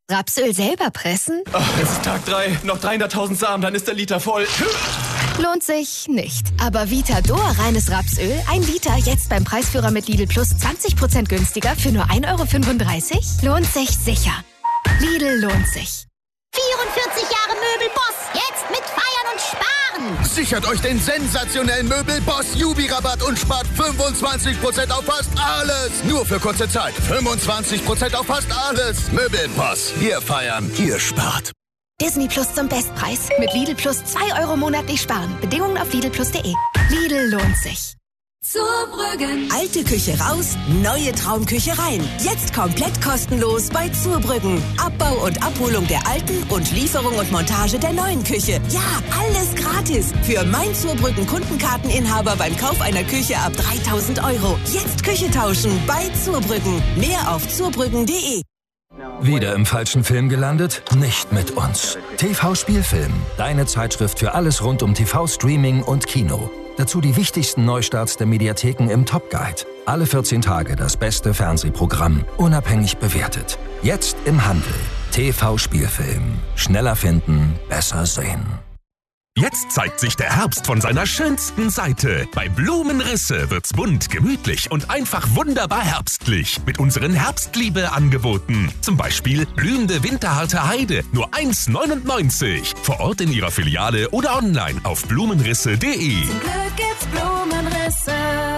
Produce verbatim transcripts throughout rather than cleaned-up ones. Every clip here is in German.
Rapsöl selber pressen? Oh, es ist Tag drei, noch dreihunderttausend Samen, dann ist der Liter voll. Lohnt sich nicht. Aber Vitador reines Rapsöl, ein Liter, jetzt beim Preisführer mit Lidl Plus zwanzig Prozent günstiger für nur ein Euro fünfunddreißig? Lohnt sich sicher. Lidl lohnt sich. vierundvierzig Jahre Möbelboss, jetzt mit Feiern und Sparen. Sichert euch den sensationellen Möbelboss Jubi-Rabatt und spart fünfundzwanzig Prozent auf fast alles. Nur für kurze Zeit. fünfundzwanzig Prozent auf fast alles. Möbelboss. Wir feiern, ihr spart. Disney Plus zum Bestpreis. Mit Lidl Plus zwei Euro monatlich sparen. Bedingungen auf lidl plus punkt de. Lidl lohnt sich. Zurbrüggen. Alte Küche raus, neue Traumküche rein. Jetzt komplett kostenlos bei Zurbrüggen. Abbau und Abholung der alten und Lieferung und Montage der neuen Küche. Ja, alles gratis. Für mein Zurbrüggen Kundenkarteninhaber beim Kauf einer Küche ab dreitausend Euro. Jetzt Küche tauschen bei Zurbrüggen. Mehr auf zurbrüggen punkt de. Wieder im falschen Film gelandet? Nicht mit uns. T V-Spielfilm. Deine Zeitschrift für alles rund um T V-Streaming und Kino. Dazu die wichtigsten Neustarts der Mediatheken im Top Guide. Alle vierzehn Tage das beste Fernsehprogramm, unabhängig bewertet. Jetzt im Handel. T V-Spielfilm. Schneller finden, besser sehen. Jetzt zeigt sich der Herbst von seiner schönsten Seite. Bei Blumenrisse wird's bunt, gemütlich und einfach wunderbar herbstlich. Mit unseren Herbstliebe-Angeboten. Zum Beispiel blühende winterharte Heide, nur eins neunundneunzig. Vor Ort in ihrer Filiale oder online auf blumenrisse punkt de. Zum Glück gibt's Blumenrisse.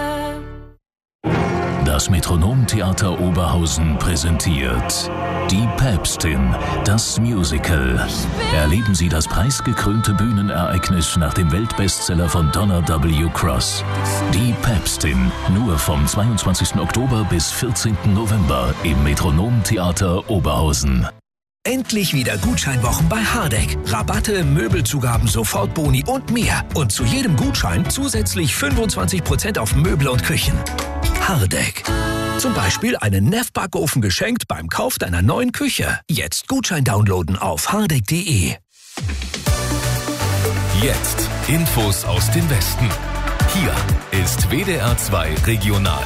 Das Metronomtheater Oberhausen präsentiert Die Päpstin, das Musical. Erleben Sie das preisgekrönte Bühnenereignis nach dem Weltbestseller von Donna W. Cross. Die Päpstin, nur vom zweiundzwanzigsten Oktober bis vierzehnten November im Metronomtheater Oberhausen. Endlich wieder Gutscheinwochen bei Hardegg. Rabatte, Möbelzugaben, Sofortboni und mehr. Und zu jedem Gutschein zusätzlich fünfundzwanzig Prozent auf Möbel und Küchen. Hardegg. Zum Beispiel einen Neff-Backofen geschenkt beim Kauf deiner neuen Küche. Jetzt Gutschein downloaden auf hardegg punkt de. Jetzt Infos aus dem Westen. Hier ist W D R zwei Regional.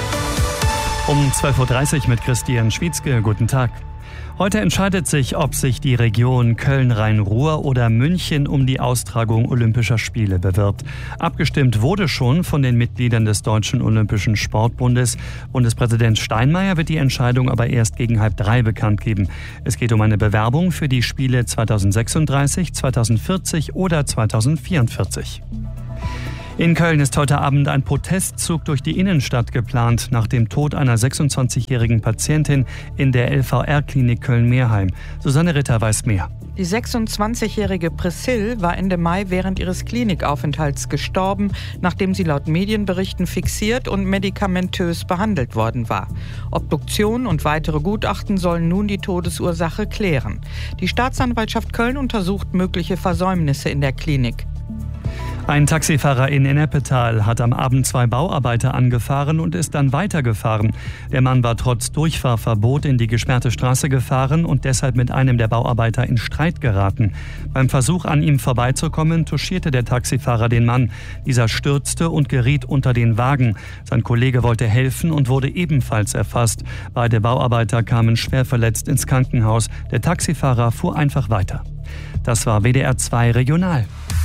Um zwölf Uhr dreißig mit Christian Schwietzke. Guten Tag. Heute entscheidet sich, ob sich die Region Köln-Rhein-Ruhr oder München um die Austragung Olympischer Spiele bewirbt. Abgestimmt wurde schon von den Mitgliedern des Deutschen Olympischen Sportbundes. Bundespräsident Steinmeier wird die Entscheidung aber erst gegen halb drei bekannt geben. Es geht um eine Bewerbung für die Spiele zweitausendsechsunddreißig, zweitausendvierzig oder zweitausendvierundvierzig. In Köln ist heute Abend ein Protestzug durch die Innenstadt geplant, nach dem Tod einer sechsundzwanzigjährigen Patientin in der L V R-Klinik Köln-Meerheim. Susanne Ritter weiß mehr. Die sechsundzwanzigjährige Priscille war Ende Mai während ihres Klinikaufenthalts gestorben, nachdem sie laut Medienberichten fixiert und medikamentös behandelt worden war. Obduktion und weitere Gutachten sollen nun die Todesursache klären. Die Staatsanwaltschaft Köln untersucht mögliche Versäumnisse in der Klinik. Ein Taxifahrer in Ennepetal hat am Abend zwei Bauarbeiter angefahren und ist dann weitergefahren. Der Mann war trotz Durchfahrverbot in die gesperrte Straße gefahren und deshalb mit einem der Bauarbeiter in Streit geraten. Beim Versuch, an ihm vorbeizukommen, touchierte der Taxifahrer den Mann. Dieser stürzte und geriet unter den Wagen. Sein Kollege wollte helfen und wurde ebenfalls erfasst. Beide Bauarbeiter kamen schwer verletzt ins Krankenhaus. Der Taxifahrer fuhr einfach weiter. Das war W D R zwei Regional.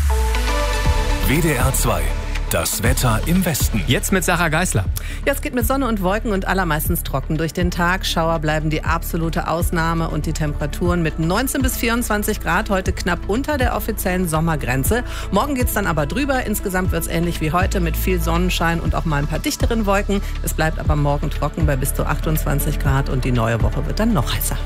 W D R zwei. Das Wetter im Westen. Jetzt mit Sarah Geisler. Ja, es geht mit Sonne und Wolken und allermeistens trocken durch den Tag. Schauer bleiben die absolute Ausnahme und die Temperaturen mit neunzehn bis vierundzwanzig Grad heute knapp unter der offiziellen Sommergrenze. Morgen geht's dann aber drüber. Insgesamt wird's ähnlich wie heute mit viel Sonnenschein und auch mal ein paar dichteren Wolken. Es bleibt aber morgen trocken bei bis zu achtundzwanzig Grad und die neue Woche wird dann noch heißer.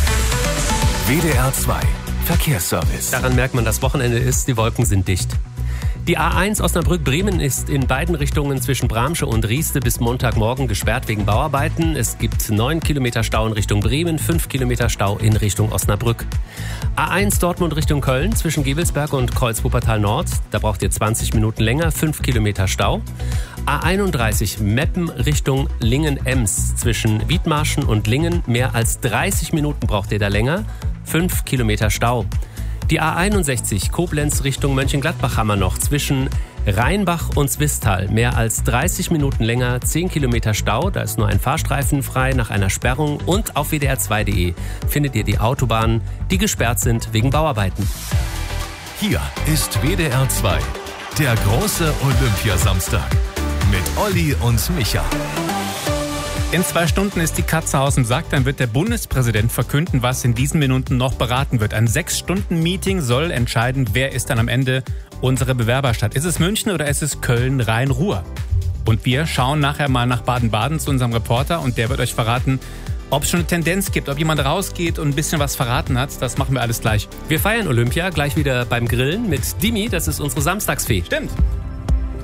W D R zwei. Verkehrsservice. Daran merkt man, das Wochenende ist, die Wolken sind dicht. Die A eins Osnabrück-Bremen ist in beiden Richtungen zwischen Bramsche und Rieste bis Montagmorgen gesperrt wegen Bauarbeiten. Es gibt neun Kilometer Stau in Richtung Bremen, fünf Kilometer Stau in Richtung Osnabrück. A eins Dortmund Richtung Köln zwischen Gebelsberg und Kreuz-Wuppertal Nord. Da braucht ihr zwanzig Minuten länger, fünf Kilometer Stau. A einunddreißig Meppen Richtung Lingen-Ems zwischen Wiedmarschen und Lingen. Mehr als dreißig Minuten braucht ihr da länger, fünf Kilometer Stau. Die A einundsechzig Koblenz Richtung Mönchengladbach haben wir noch zwischen Rheinbach und Zwistal, mehr als dreißig Minuten länger, zehn Kilometer Stau, da ist nur ein Fahrstreifen frei nach einer Sperrung. Und auf w d r zwei punkt d e findet ihr die Autobahnen, die gesperrt sind wegen Bauarbeiten. Hier ist W D R zwei, der große Olympiasamstag mit Olli und Micha. In zwei Stunden ist die Katze aus dem Sack, dann wird der Bundespräsident verkünden, was in diesen Minuten noch beraten wird. Ein Sechs-Stunden-Meeting soll entscheiden, wer ist dann am Ende unsere Bewerberstadt. Ist es München oder ist es Köln-Rhein-Ruhr? Und wir schauen nachher mal nach Baden-Baden zu unserem Reporter und der wird euch verraten, ob es schon eine Tendenz gibt, ob jemand rausgeht und ein bisschen was verraten hat. Das machen wir alles gleich. Wir feiern Olympia gleich wieder beim Grillen mit Dimi, das ist unsere Samstagsfee. Stimmt.